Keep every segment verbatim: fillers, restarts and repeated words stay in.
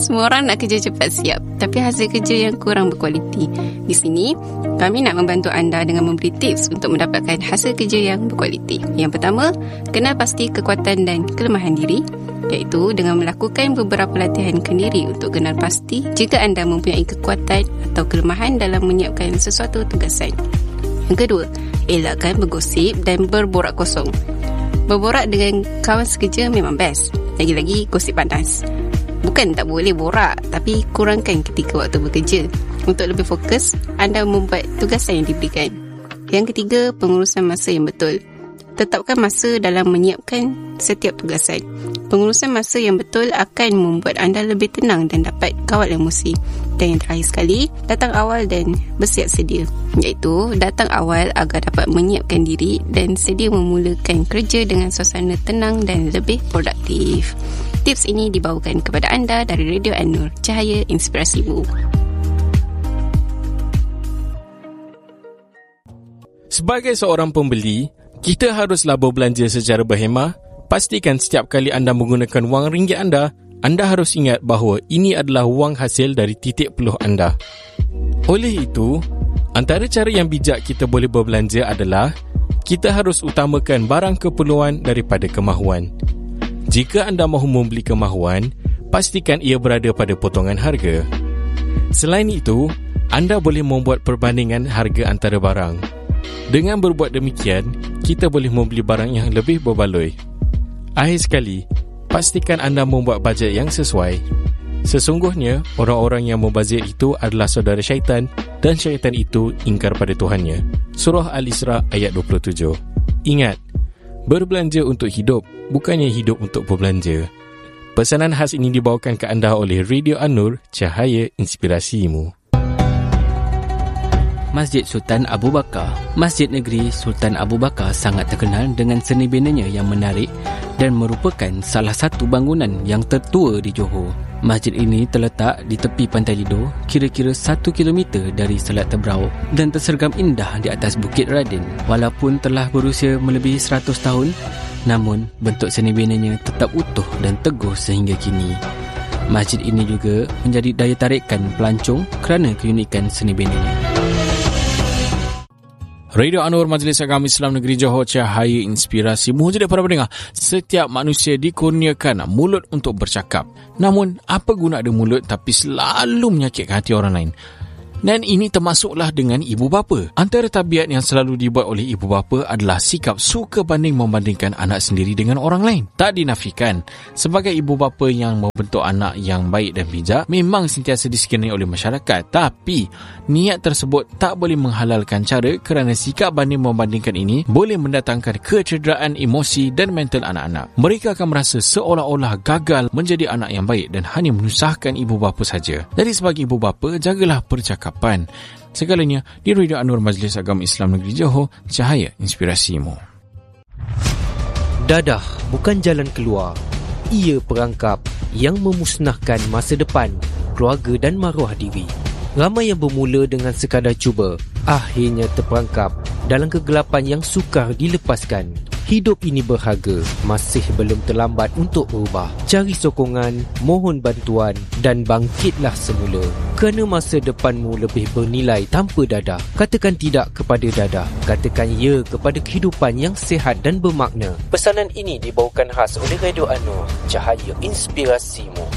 Semua orang nak kerja cepat siap, tapi hasil kerja yang kurang berkualiti. Di sini, kami nak membantu anda dengan memberi tips untuk mendapatkan hasil kerja yang berkualiti. Yang pertama, kenal pasti kekuatan dan kelemahan diri, iaitu dengan melakukan beberapa latihan kendiri untuk kenal pasti jika anda mempunyai kekuatan atau kelemahan dalam menyiapkan sesuatu tugasan. Yang kedua, elakkan bergosip dan berborak kosong. Berborak dengan kawan sekerja memang best, lagi-lagi gosip panas. Bukan tak boleh borak, tapi kurangkan ketika waktu bekerja. Untuk lebih fokus, anda membuat tugasan yang diberikan. Yang ketiga, pengurusan masa yang betul. Tetapkan masa dalam menyiapkan setiap tugasan. Pengurusan masa yang betul akan membuat anda lebih tenang dan dapat kawal emosi. Dan yang terakhir sekali, datang awal dan bersiap sedia. Iaitu, datang awal agar dapat menyiapkan diri dan sedia memulakan kerja dengan suasana tenang dan lebih produktif. Tips ini dibawakan kepada anda dari Radio An-Nur, cahaya inspirasimu. Sebagai seorang pembeli, kita haruslah berbelanja secara berhemah. Pastikan setiap kali anda menggunakan wang ringgit anda, anda harus ingat bahawa ini adalah wang hasil dari titik peluh anda. Oleh itu, antara cara yang bijak kita boleh berbelanja adalah kita harus utamakan barang keperluan daripada kemahuan. Jika anda mahu membeli kemahuan, pastikan ia berada pada potongan harga. Selain itu, anda boleh membuat perbandingan harga antara barang. Dengan berbuat demikian, kita boleh membeli barang yang lebih berbaloi. Akhir sekali, pastikan anda membuat bajet yang sesuai. Sesungguhnya, orang-orang yang membazir itu adalah saudara syaitan dan syaitan itu ingkar pada Tuhannya. Surah Al-Isra ayat dua puluh tujuh. Ingat, berbelanja untuk hidup, bukannya hidup untuk berbelanja. Pesanan khas ini dibawakan ke anda oleh Radio An-Nur, cahaya inspirasimu. Masjid Sultan Abu Bakar. Masjid Negeri Sultan Abu Bakar sangat terkenal dengan seni binanya yang menarik dan merupakan salah satu bangunan yang tertua di Johor. Masjid ini terletak di tepi Pantai Lido, kira-kira satu kilometer dari Selat Tebrau dan tersergam indah di atas Bukit Radin. Walaupun telah berusia melebihi seratus tahun, namun bentuk seni binanya tetap utuh dan teguh sehingga kini. Masjid ini juga menjadi daya tarikan pelancong kerana keunikan seni binanya. Radio An-Nur, Majlis Agama Islam Negeri Johor, cahaya inspirasi. Jadi para pendengar, setiap manusia dikurniakan mulut untuk bercakap. Namun, apa guna ada mulut tapi selalu menyakitkan hati orang lain? Dan ini termasuklah dengan ibu bapa. Antara tabiat yang selalu dibuat oleh ibu bapa adalah sikap suka banding membandingkan anak sendiri dengan orang lain. Tak dinafikan, sebagai ibu bapa yang membentuk anak yang baik dan bijak memang sentiasa disekirani oleh masyarakat. Tapi, niat tersebut tak boleh menghalalkan cara kerana sikap banding membandingkan ini boleh mendatangkan kecederaan emosi dan mental anak-anak. Mereka akan merasa seolah-olah gagal menjadi anak yang baik dan hanya menyusahkan ibu bapa saja. Jadi sebagai ibu bapa, jagalah percakapan segalanya di Radio An-Nur, Majlis Agama Islam Negeri Johor, cahaya inspirasimu. Dadah bukan jalan keluar. Ia perangkap yang memusnahkan masa depan, keluarga dan maruah diri. Ramai yang bermula dengan sekadar cuba, akhirnya terperangkap dalam kegelapan yang sukar dilepaskan. Hidup ini berharga, masih belum terlambat untuk berubah. Cari sokongan, mohon bantuan dan bangkitlah semula. Kerana masa depanmu lebih bernilai tanpa dadah. Katakan tidak kepada dadah. Katakan ya kepada kehidupan yang sihat dan bermakna. Pesanan ini dibawakan khas oleh Radio An-Nur, cahaya inspirasimu.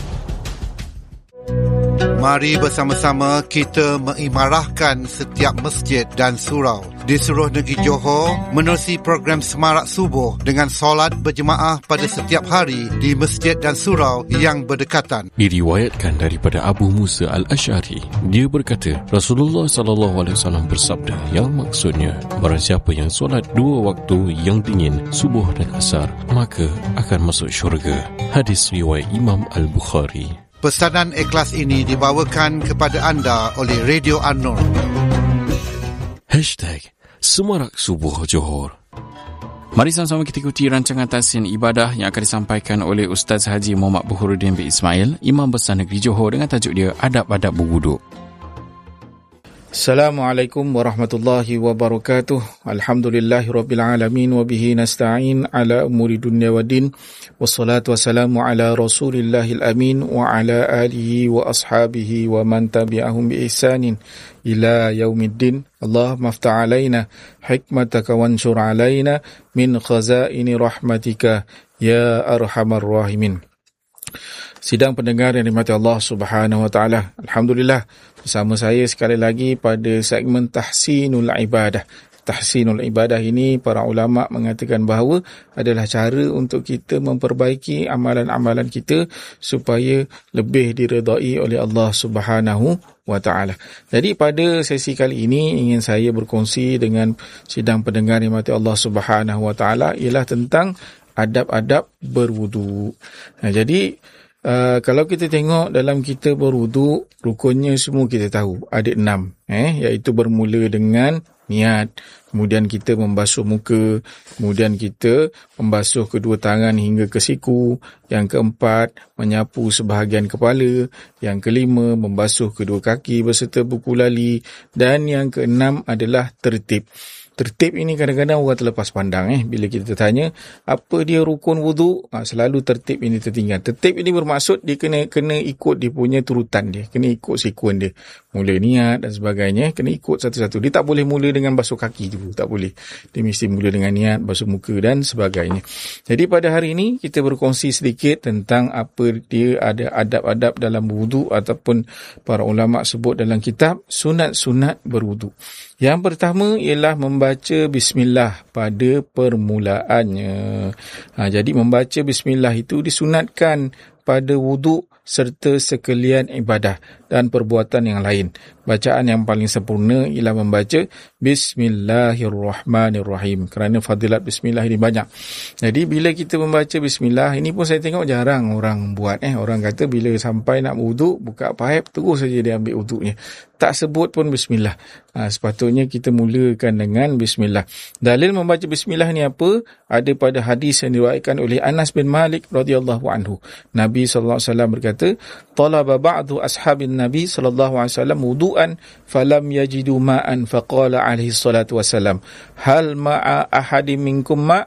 Mari bersama-sama kita mengimarahkan setiap masjid dan surau di seluruh negeri Johor menerusi program Semarak Subuh dengan solat berjemaah pada setiap hari di masjid dan surau yang berdekatan. Diriwayatkan daripada Abu Musa Al-Asy'ari, dia berkata, Rasulullah sallallahu alaihi wasallam bersabda, yang maksudnya, barang siapa yang solat dua waktu yang dingin, subuh dan asar, maka akan masuk syurga. Hadis riwayat Imam Al-Bukhari. Pesanan ikhlas ini dibawakan kepada anda oleh Radio An-Nur. Hashtag Semarak Subuh Johor. Mari sama-sama kita ikuti rancangan tasyin ibadah yang akan disampaikan oleh Ustaz Haji Muhammad Bukhurudin bin Ismail, Imam Besar Negeri Johor, dengan tajuk dia Adab-Adab Berwuduk. Assalamualaikum warahmatullahi wabarakatuh. Alhamdulillahirabbil alamin wa bihi nasta'in ala umuri dunya waddin. Wassalatu wassalamu ala Rasulillahil amin wa ala alihi wa ashabihi wa man tabi'ahum bi ihsanin ila yaumiddin. Allahumma aftah alaina hikmataka wansur alaina min khazaini rahmatika ya arhamar rahimin. Sidang pendengar yang dirahmati Allah Subhanahu Wa Taala. Alhamdulillah, bersama saya sekali lagi pada segmen Tahsinul Ibadah. Tahsinul Ibadah ini para ulama mengatakan bahawa adalah cara untuk kita memperbaiki amalan-amalan kita supaya lebih diredai oleh Allah Subhanahu Wa Taala. Jadi pada sesi kali ini ingin saya berkongsi dengan sidang pendengar yang dirahmati Allah Subhanahu Wa Taala ialah tentang adab-adab berwudu. Nah, jadi Uh, kalau kita tengok dalam kita berwuduk, rukunnya semua kita tahu ada enam, eh, iaitu bermula dengan niat, kemudian kita membasuh muka, kemudian kita membasuh kedua tangan hingga ke siku, yang keempat menyapu sebahagian kepala, yang kelima membasuh kedua kaki beserta buku lali, dan yang keenam adalah tertib. Tertib ini kadang-kadang orang terlepas pandang eh bila kita tanya apa dia rukun wuduk, ha, selalu tertib ini tertinggal. Tertib ini bermaksud dia kena kena ikut dia punya turutan dia, kena ikut sekuen dia. Mula niat dan sebagainya, kena ikut satu-satu. Dia tak boleh mula dengan basuh kaki dulu, tak boleh. Dia mesti mula dengan niat, basuh muka dan sebagainya. Jadi pada hari ini kita berkongsi sedikit tentang apa dia ada adab-adab dalam wuduk ataupun para ulama sebut dalam kitab sunat-sunat berwuduk. Yang pertama ialah membaca bismillah pada permulaannya. Ha, jadi membaca bismillah itu disunatkan pada wuduk serta sekalian ibadah dan perbuatan yang lain. Bacaan yang paling sempurna ialah membaca Bismillahirrahmanirrahim, kerana fadilat bismillah ini banyak. Jadi bila kita membaca bismillah, ini pun saya tengok jarang orang buat. Eh, Orang kata bila sampai nak wuduk, buka paip, terus saja dia ambil wuduknya. Tak sebut pun bismillah. Ha, sepatutnya kita mulakan dengan bismillah. Dalil membaca bismillah ni apa? Ada pada hadis yang diriwayatkan oleh Anas bin Malik radhiyallahu anhu. Nabi sallallahu alaihi wasallam berkata, "Talaba ba'du ashabin Nabi sallallahu alaihi wasallam wudu'an falam yajidu ma'an faqala alaihi salatu wasallam, hal ma'a ahadin minkum ma'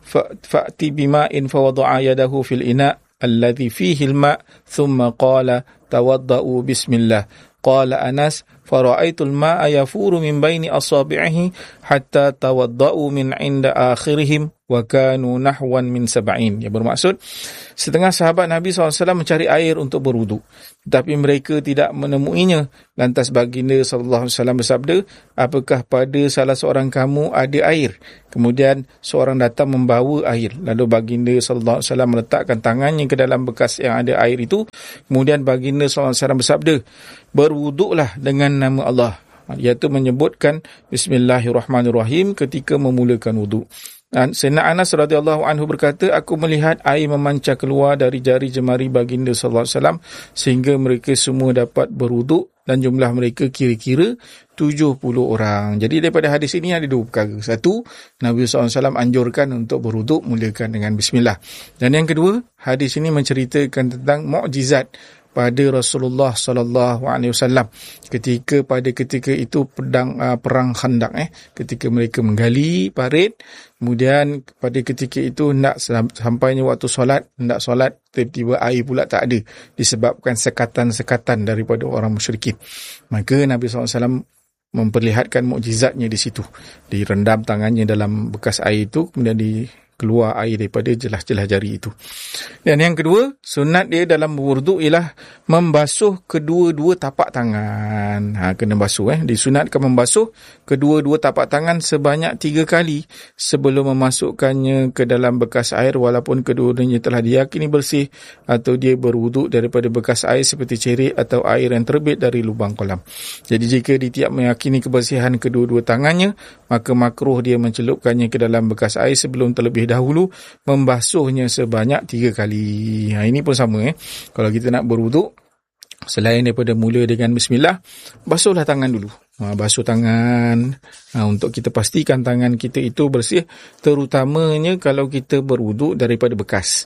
fa'ti bima'in fawadda'a yadahu fil ina' alladhi fihi al-ma' thumma qala tawadda'u bismillah." Qala Anas, fara'aitul ma'a yafuru min baini asabi'ihi hatta tawadda'u min 'inda akhirihim wa kanu nahwan min sab'in. Ya, bermaksud setengah sahabat Nabi sallallahu alaihi wasallam mencari air untuk berwuduk, tetapi mereka tidak menemuinya. Lantas baginda sallallahu alaihi wasallam bersabda, apakah pada salah seorang kamu ada air? Kemudian seorang datang membawa air. Lalu baginda sallallahu alaihi wasallam meletakkan tangannya ke dalam bekas yang ada air itu. Kemudian baginda sallallahu alaihi wasallam bersabda, berwuduklah dengan nama Allah, iaitu menyebutkan Bismillahirrahmanirrahim ketika memulakan wuduk. Dan Sayyidina Anas radhiyallahu anhu berkata, aku melihat air memancar keluar dari jari jemari baginda sallallahu alaihi wasallam sehingga mereka semua dapat berwuduk, dan jumlah mereka kira-kira tujuh puluh orang. Jadi daripada hadis ini ada dua perkara. Satu, Nabi sallallahu alaihi wasallam anjurkan untuk berwuduk mulakan dengan bismillah. Dan yang kedua, hadis ini menceritakan tentang mukjizat pada Rasulullah sallallahu alaihi wasallam ketika pada ketika itu pedang uh, perang Khandaq eh ketika mereka menggali parit, kemudian pada ketika itu nak sampainya waktu solat, hendak solat, tiba-tiba air pula tak ada disebabkan sekatan-sekatan daripada orang musyrikin. Maka Nabi sallallahu alaihi wasallam memperlihatkan mukjizatnya di situ. Direndam tangannya dalam bekas air itu, kemudian di keluar air daripada jelah-jelah jari itu. Dan yang kedua, sunat dia dalam berwuduk ialah membasuh kedua-dua tapak tangan. Ha, kena basuh eh. Disunatkan membasuh kedua-dua tapak tangan sebanyak tiga kali sebelum memasukkannya ke dalam bekas air, walaupun kedua-duanya telah diyakini bersih atau dia berwuduk daripada bekas air seperti cerik atau air yang terbit dari lubang kolam. Jadi jika dia tidak meyakini kebersihan kedua-dua tangannya, maka makruh dia mencelupkannya ke dalam bekas air sebelum terlebih dahulu membasuhnya sebanyak tiga kali. Ha, ini pun sama eh. Kalau kita nak berwuduk, selain daripada mula dengan bismillah, basuhlah tangan dulu. Ha, basuh tangan ha, untuk kita pastikan tangan kita itu bersih, terutamanya kalau kita berwuduk daripada bekas.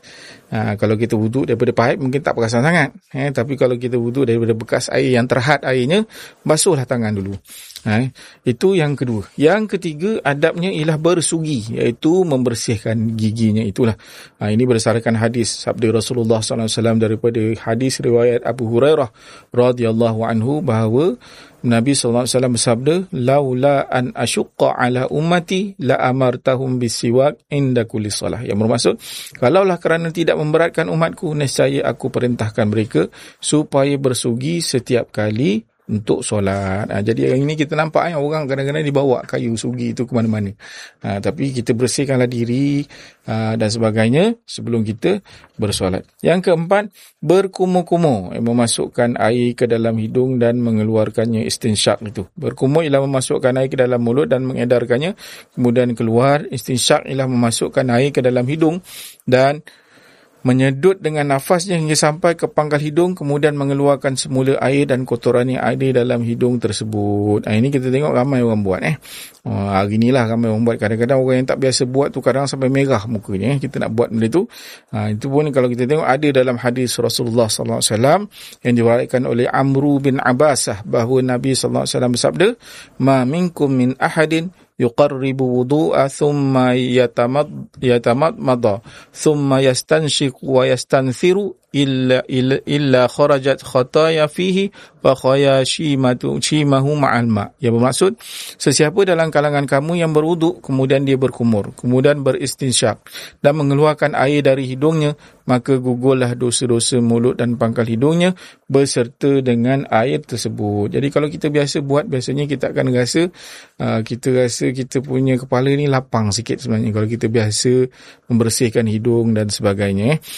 Ha, kalau kita wuduk daripada paip mungkin tak perasan sangat. Eh, tapi kalau kita wuduk daripada bekas air yang terhad airnya, basuhlah tangan dulu. Ha, itu yang kedua. Yang ketiga, adabnya ialah bersugi, iaitu membersihkan giginya. Itulah. Ha, ini berdasarkan hadis sabda Rasulullah sallallahu alaihi wasallam daripada hadis riwayat Abu Hurairah radhiyallahu anhu bahawa Nabi sallallahu alaihi wasallam bersabda, laula an asyqa ala ummati la amartahum bisiwak inda kulli salah. Yang bermaksud, kalaulah kerana tidak memberatkan umatku, nescaya aku perintahkan mereka supaya bersugi setiap kali untuk solat. Ha, jadi yang ini kita nampak eh, orang kadang-kadang dibawa kayu sugi itu ke mana-mana. Ha, tapi kita bersihkanlah diri ha, dan sebagainya sebelum kita bersolat. Yang keempat, berkumur-kumur, eh, memasukkan air ke dalam hidung dan mengeluarkannya, istinsyak itu. Berkumur ialah memasukkan air ke dalam mulut dan mengedarkannya, kemudian keluar. Istinsyak ialah memasukkan air ke dalam hidung dan menyedut dengan nafasnya hingga sampai ke pangkal hidung, kemudian mengeluarkan semula air dan kotoran yang ada dalam hidung tersebut. Ha, ini kita tengok ramai orang buat. Eh. Oh, hari inilah ramai orang buat. Kadang-kadang orang yang tak biasa buat tu kadang sampai merah mukanya. Eh. Kita nak buat benda tu. Ha, itu pun kalau kita tengok ada dalam hadis Rasulullah sallallahu alaihi wasallam yang diriwayatkan oleh Amru bin Abbasah bahawa Nabi sallallahu alaihi wasallam bersabda, "Ma minkum min ahadin yuqarribu wudu'a thumma yatamad yatamadmada thumma yastanshiq wa yastanfiru illa illa, illa kharajat khataya fihi wa khayashimatu shimahu ma'al ma." Yang bermaksud, sesiapa dalam kalangan kamu yang berwuduk kemudian dia berkumur, kemudian beristinsyak dan mengeluarkan air dari hidungnya, maka gugurlah dosa-dosa mulut dan pangkal hidungnya beserta dengan air tersebut. Jadi kalau kita biasa buat, biasanya kita akan rasa uh, kita rasa kita punya kepala ni lapang sikit sebenarnya kalau kita biasa membersihkan hidung dan sebagainya. Eh.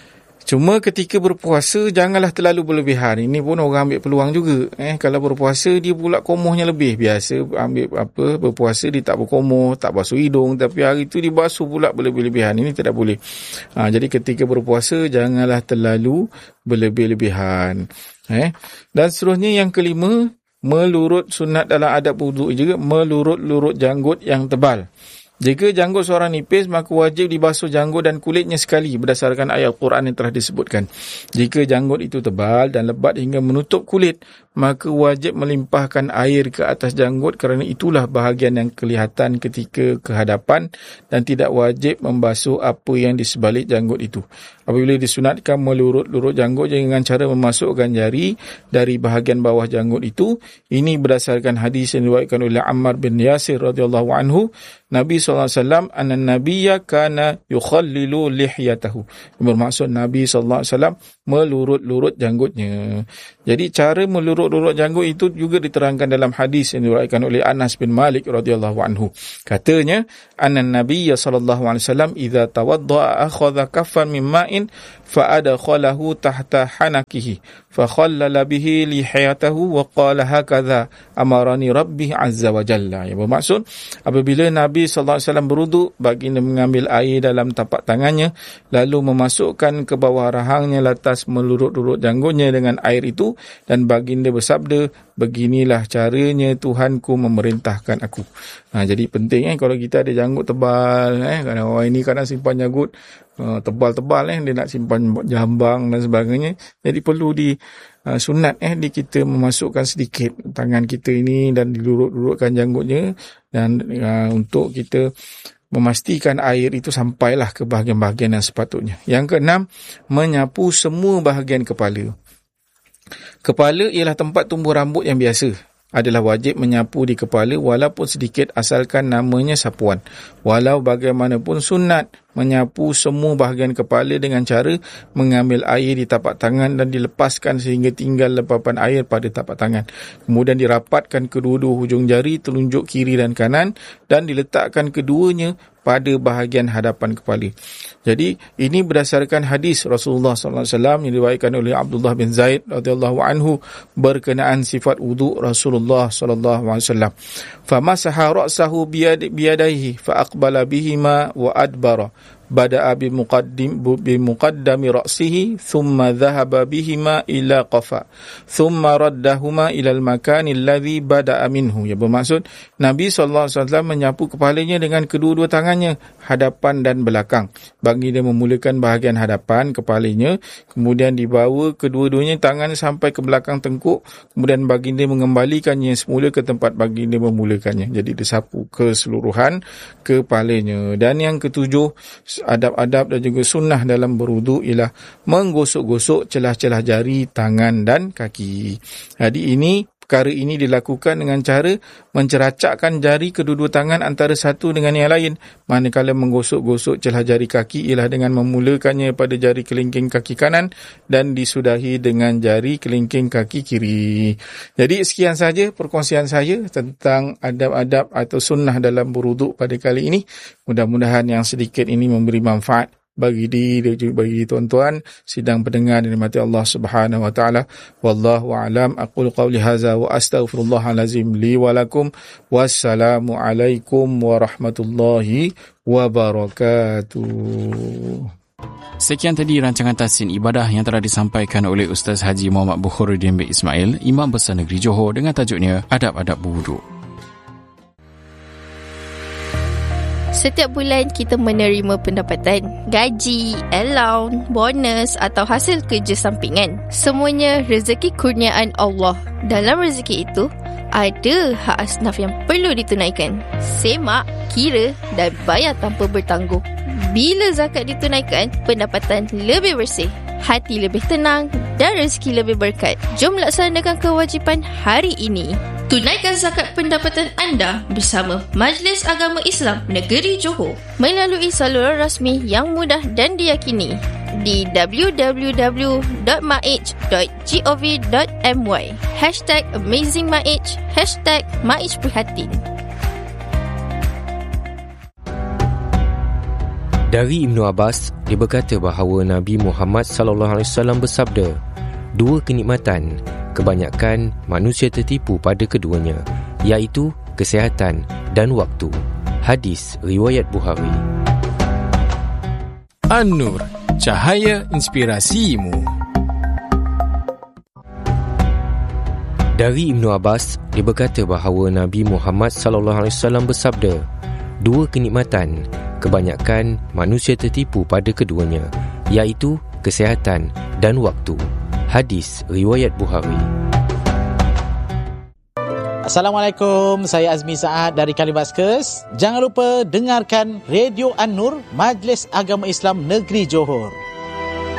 Cuma ketika berpuasa, janganlah terlalu berlebihan. Ini pun orang ambil peluang juga. Eh, kalau berpuasa, dia pula komohnya lebih. Biasa ambil apa berpuasa, dia tak berkomoh, tak basuh hidung. Tapi hari tu dia basuh pula berlebih-lebihan. Ini tidak boleh. Ha, jadi ketika berpuasa, janganlah terlalu berlebih-lebihan. Eh. Dan seterusnya yang kelima, melurut sunat dalam adab wuduk juga, melurut-lurut janggut yang tebal. Jika janggut seorang nipis, maka wajib dibasuh janggut dan kulitnya sekali berdasarkan ayat Al-Quran yang telah disebutkan. Jika janggut itu tebal dan lebat hingga menutup kulit, maka wajib melimpahkan air ke atas janggut kerana itulah bahagian yang kelihatan ketika kehadapan dan tidak wajib membasuh apa yang di sebalik janggut itu. Apabila disunatkan melurut-lurut janggut dengan cara memasukkan jari dari bahagian bawah janggut itu, ini berdasarkan hadis yang diriwayatkan oleh Ammar bin Yasir radhiyallahu anhu, Nabi sallallahu alaihi wasallam anna nabiyya kana yukhallilu lihyatahu. Bermaksud Nabi sallallahu alaihi wasallam melurut-lurut janggutnya. Jadi cara melurut-lurut janggut itu juga diterangkan dalam hadis yang diriwayatkan oleh Anas bin Malik radhiyallahu anhu. Katanya, anna nabiyya sallallahu alaihi wasallam idza tawaddaa akhadha kaffan min ma'in fa adkhalahu tahta hanakihi fa khallala bihi lihiyatahu wa qala hakadha amarani rabbi azza wa jalla. Yang bermaksud, apabila Nabi sallallahu alaihi wasallam berwuduk, baginda mengambil air dalam tapak tangannya lalu memasukkan ke bawah rahangnya lantas melurut-lurut janggutnya dengan air itu dan baginda bersabda, beginilah caranya Tuhanku memerintahkan aku. Ha, jadi penting eh kalau kita ada janggut tebal eh kadang orang ini kadang simpan janggut uh, tebal-tebal eh dia nak simpan jambang dan sebagainya. Jadi perlu di uh, sunat eh di kita memasukkan sedikit tangan kita ini dan dilurut-lurutkan janggutnya dan uh, untuk kita memastikan air itu sampailah ke bahagian-bahagian yang sepatutnya. Yang keenam, menyapu semua bahagian kepala. Kepala ialah tempat tumbuh rambut yang biasa. Adalah wajib menyapu di kepala walaupun sedikit asalkan namanya sapuan. Walau bagaimanapun sunat menyapu semua bahagian kepala dengan cara mengambil air di tapak tangan dan dilepaskan sehingga tinggal lepapan air pada tapak tangan. Kemudian dirapatkan kedua-dua hujung jari telunjuk kiri dan kanan dan diletakkan keduanya pada bahagian hadapan kepala. Jadi ini berdasarkan hadis Rasulullah sallallahu alaihi wasallam yang diriwayatkan oleh Abdullah bin Zaid radhiyallahu anhu berkenaan sifat wuduk Rasulullah sallallahu alaihi wasallam. Famasaha ra'sahu biyadaihi fa aqbala bihima wa adbara bada'a bi muqaddim bi muqaddami ra'sihi thumma dhahaba bihima ila qafa thumma raddahuma ila al-makan alladhi bada'a minhu. Ya, bermaksud Nabi sallallahu alaihi wasallam menyapu kepalanya dengan kedua-dua tangannya, hadapan dan belakang. Bagi dia memulakan bahagian hadapan kepalanya, kemudian dibawa kedua-duanya tangan sampai ke belakang tengkuk, kemudian baginda mengembalikannya semula ke tempat baginda memulakannya. Jadi disapu keseluruhan kepalanya. Dan yang ketujuh, adab-adab dan juga sunnah dalam berwuduk ialah menggosok-gosok celah-celah jari, tangan dan kaki. Jadi ini perkara ini dilakukan dengan cara menceracakkan jari kedua-dua tangan antara satu dengan yang lain. Manakala menggosok-gosok celah jari kaki ialah dengan memulakannya pada jari kelingking kaki kanan dan disudahi dengan jari kelingking kaki kiri. Jadi sekian saja perkongsian saya tentang adab-adab atau sunnah dalam berwuduk pada kali ini. Mudah-mudahan yang sedikit ini memberi manfaat bagi diri dan juga bagi tuan-tuan sidang pendengar yang dirahmati Allah Subhanahu wa taala. Wallahu a'lam. Aqulu qawli hadza wa astaghfirullahal azim li wa lakum. Wassalamu alaikum warahmatullahi wabarakatuh. Sekian tadi rancangan tahsin ibadah yang telah disampaikan oleh Ustaz Haji Muhammad Bukharuddin bin Ismail, Imam Besar Negeri Johor, dengan tajuknya Adab-adab Berwuduk. Setiap bulan kita menerima pendapatan, gaji, allowance, bonus atau hasil kerja sampingan. Semuanya rezeki kurniaan Allah. Dalam rezeki itu, ada hak asnaf yang perlu ditunaikan. Semak, kira dan bayar tanpa bertangguh. Bila zakat ditunaikan, pendapatan lebih bersih, hati lebih tenang dan rezeki lebih berkat. Jom laksanakan kewajipan hari ini. Tunaikan zakat pendapatan anda bersama Majlis Agama Islam Negeri Johor melalui saluran rasmi yang mudah dan diyakini di w w w dot maij dot gov dot my. Hashtag AmazingMaij, Hashtag Maij Prihatin. Dari Ibnu Abbas, dia berkata bahawa Nabi Muhammad sallallahu alaihi wasallam bersabda, dua kenikmatan kebanyakan manusia tertipu pada keduanya, iaitu kesihatan dan waktu. Hadis riwayat Bukhari. An-Nur, cahaya inspirasimu. Dari Ibnu Abbas, dia berkata bahawa Nabi Muhammad sallallahu alaihi wasallam bersabda, dua kenikmatan kebanyakan manusia tertipu pada keduanya, iaitu kesihatan dan waktu. Hadis riwayat Bukhari. Assalamualaikum, saya Azmi Saad dari Kalibaskes. Jangan lupa dengarkan Radio An-Nur, Majlis Agama Islam Negeri Johor.